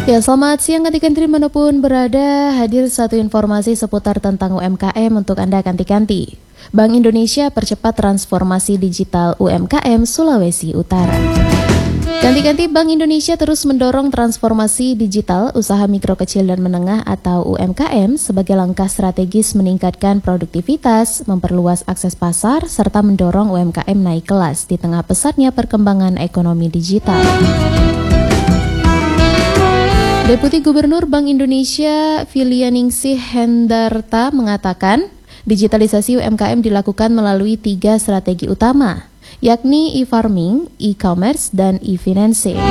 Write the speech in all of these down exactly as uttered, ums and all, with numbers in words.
Ya, selamat siang ganti-ganti dimanapun berada. Hadir satu informasi seputar tentang U M K M untuk Anda ganti-ganti. Bank Indonesia percepat transformasi digital U M K M Sulawesi Utara. Ganti-ganti Bank Indonesia terus mendorong transformasi digital usaha mikro kecil dan menengah atau U M K M sebagai langkah strategis meningkatkan produktivitas, memperluas akses pasar, serta mendorong U M K M naik kelas di tengah pesatnya perkembangan ekonomi digital. Deputi Gubernur Bank Indonesia Filianingsih Hendarta mengatakan, digitalisasi U M K M dilakukan melalui tiga strategi utama, yakni e-farming, e-commerce, dan e-financing.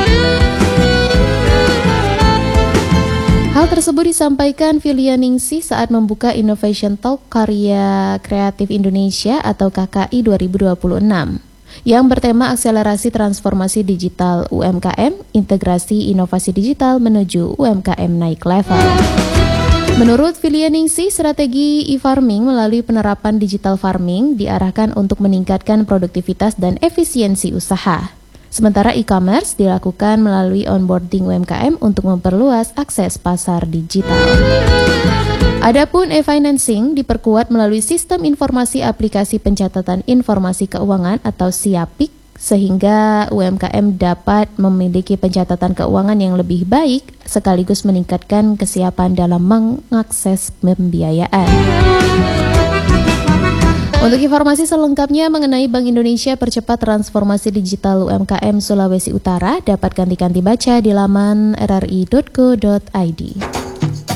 Hal tersebut disampaikan Filianingsih saat membuka Innovation Talk Karya Kreatif Indonesia atau K K I dua ribu dua puluh enam. Yang bertema akselerasi transformasi digital U M K M, integrasi inovasi digital menuju U M K M naik level. Menurut Filianingsih, strategi e-farming melalui penerapan digital farming diarahkan untuk meningkatkan produktivitas dan efisiensi usaha. Sementara e-commerce dilakukan melalui onboarding U M K M untuk memperluas akses pasar digital. Adapun e-financing diperkuat melalui sistem informasi aplikasi pencatatan informasi keuangan atau SIAPIK sehingga U M K M dapat memiliki pencatatan keuangan yang lebih baik sekaligus meningkatkan kesiapan dalam mengakses pembiayaan. Untuk informasi selengkapnya mengenai Bank Indonesia percepat transformasi digital U M K M Sulawesi Utara dapat ganti-ganti baca di laman r r i dot co dot i d.